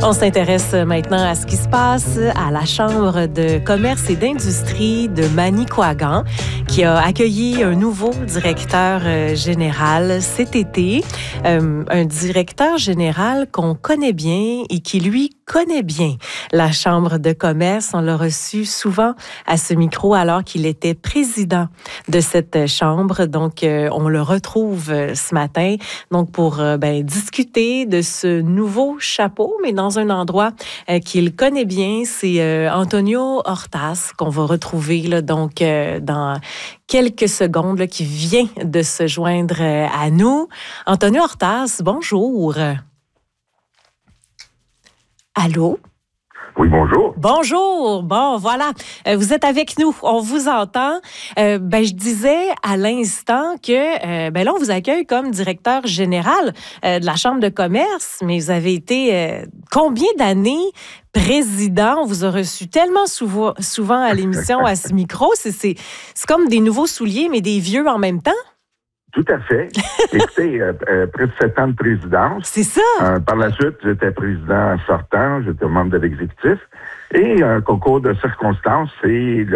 On s'intéresse maintenant à ce qui se passe à la Chambre de commerce et d'industrie de Manicouagan, qui a accueilli un nouveau directeur général cet été. Un directeur général qu'on connaît bien et qui, lui, connaît bien la Chambre de commerce. On l'a reçu souvent à ce micro alors qu'il était président de cette chambre. Donc, on le retrouve ce matin donc pour discuter de ce nouveau chapeau, mais dans un endroit qu'il connaît bien. C'est Antonio Hortas qu'on va retrouver là, donc dans quelques secondes, là, qui vient de se joindre à nous. Antonio Hortas, bonjour. Allô? Oui, bonjour. Bonjour. Bon, voilà. Vous êtes avec nous. On vous entend. Je disais à l'instant que là, on vous accueille comme directeur général de la Chambre de commerce, mais vous avez été combien d'années président? On vous a reçu tellement souvent à l'émission, à ce micro. C'est comme des nouveaux souliers, mais des vieux en même temps. Tout à fait. Écoutez, près de 7 ans de présidence. C'est ça. Par la suite, j'étais président sortant, j'étais membre de l'exécutif. Et un concours de circonstances, c'est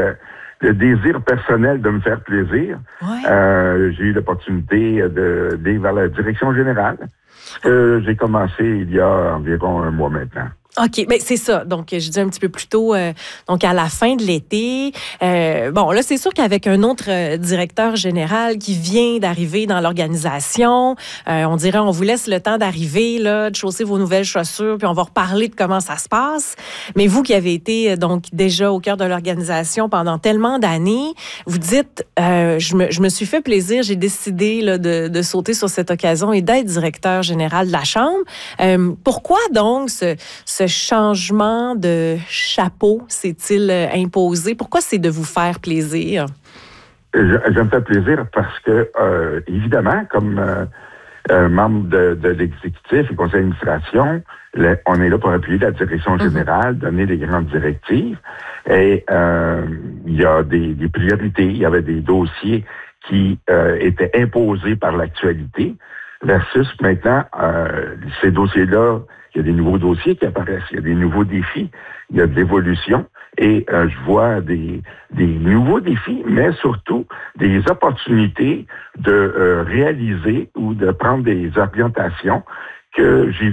le désir personnel de me faire plaisir. Ouais. J'ai eu l'opportunité d'aller vers la direction générale. J'ai commencé il y a environ un mois maintenant. OK, mais c'est ça. Donc, je dis un petit peu plus tôt, donc à la fin de l'été. Là, c'est sûr qu'avec un autre directeur général qui vient d'arriver dans l'organisation, on dirait on vous laisse le temps d'arriver, là, de chausser vos nouvelles chaussures, puis on va reparler de comment ça se passe. Mais vous qui avez été donc déjà au cœur de l'organisation pendant tellement d'années, vous dites, je me suis fait plaisir, j'ai décidé là, de sauter sur cette occasion et d'être directeur général de la Chambre. Pourquoi donc ce changement de chapeau s'est-il imposé? Pourquoi c'est de vous faire plaisir? Je me fais plaisir parce que, évidemment, comme membre de l'exécutif et conseil d'administration, on est là pour appuyer la direction générale, donner des grandes directives. Et il y a des priorités. Il y avait des dossiers qui étaient imposés par l'actualité versus maintenant, ces dossiers-là, il y a des nouveaux dossiers qui apparaissent, il y a des nouveaux défis, il y a de l'évolution et je vois des nouveaux défis, mais surtout des opportunités de réaliser ou de prendre des orientations que j'ai